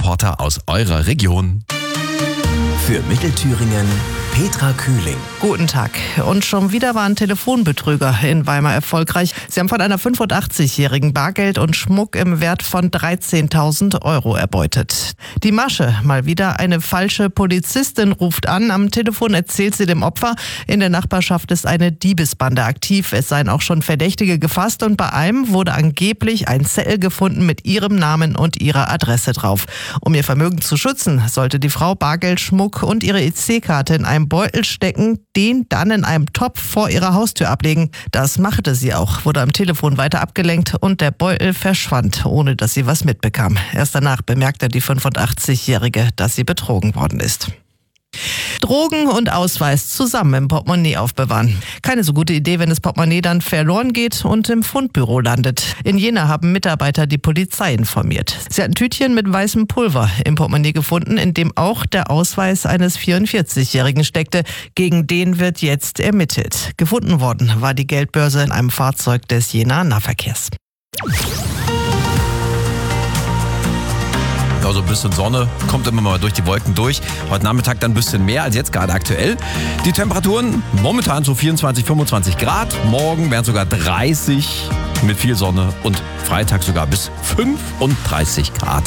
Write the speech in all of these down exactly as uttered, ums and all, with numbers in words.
Reporter aus eurer Region. Für Mittelthüringen Petra Kühling. Guten Tag. Und schon wieder waren Telefonbetrüger in Weimar erfolgreich. Sie haben von einer fünfundachtzigjährigen Bargeld und Schmuck im Wert von dreizehntausend Euro erbeutet. Die Masche, mal wieder eine falsche Polizistin ruft an. Am Telefon erzählt sie dem Opfer, in der Nachbarschaft ist eine Diebesbande aktiv. Es seien auch schon Verdächtige gefasst und bei einem wurde angeblich ein Zettel gefunden mit ihrem Namen und ihrer Adresse drauf. Um ihr Vermögen zu schützen, sollte die Frau Bargeld, Schmuck und ihre E C-Karte in einem Beutel stecken, den dann in einem Topf vor ihrer Haustür ablegen. Das machte sie auch, wurde am Telefon weiter abgelenkt und der Beutel verschwand, ohne dass sie was mitbekam. Erst danach bemerkte die fünfundachtzigjährige, dass sie betrogen worden ist. Drogen und Ausweis zusammen im Portemonnaie aufbewahren. Keine so gute Idee, wenn das Portemonnaie dann verloren geht und im Fundbüro landet. In Jena haben Mitarbeiter die Polizei informiert. Sie hatten Tütchen mit weißem Pulver im Portemonnaie gefunden, in dem auch der Ausweis eines vierundvierzigjährigen steckte. Gegen den wird jetzt ermittelt. Gefunden worden war die Geldbörse in einem Fahrzeug des Jenaer Nahverkehrs. Also ein bisschen Sonne, kommt immer mal durch die Wolken durch. Heute Nachmittag dann ein bisschen mehr als jetzt gerade aktuell. Die Temperaturen momentan so vierundzwanzig, fünfundzwanzig Grad. Morgen wären sogar dreißig mit viel Sonne und Freitag sogar bis fünfunddreißig Grad.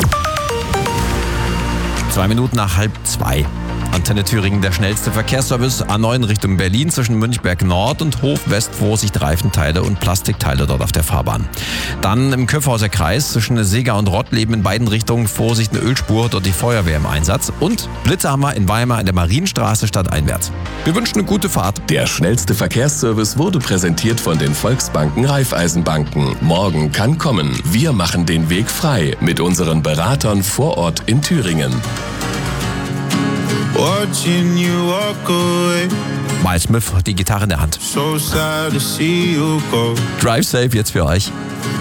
Zwei Minuten nach halb zwei. Antenne Thüringen, der schnellste Verkehrsservice A neun Richtung Berlin zwischen Münchberg Nord und Hof West. Vorsicht, Reifenteile und Plastikteile dort auf der Fahrbahn. Dann im Köpfhauser Kreis zwischen Seger und Rottleben in beiden Richtungen. Vorsicht, eine Ölspur, dort die Feuerwehr im Einsatz. Und Blitze haben wir in Weimar in der Marienstraße stadteinwärts. Wir wünschen eine gute Fahrt. Der schnellste Verkehrsservice wurde präsentiert von den Volksbanken Raiffeisenbanken. Morgen kann kommen. Wir machen den Weg frei mit unseren Beratern vor Ort in Thüringen. Watching you walk away. Miles Smith, die Gitarre in der Hand. So sad to see you go. Drive safe jetzt für euch.